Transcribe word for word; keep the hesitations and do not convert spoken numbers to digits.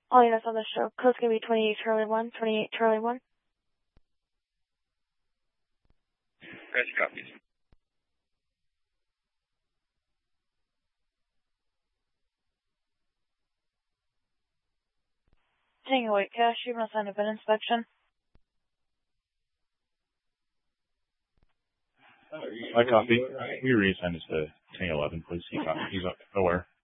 All units on the show. Code's going to be twenty-eight Charlie one, twenty-eight Charlie one. Gotcha, copies. Tango White Cash, you must sign a bin inspection. I copy. We reassign this to Tango eleven, please. He's, he's aware.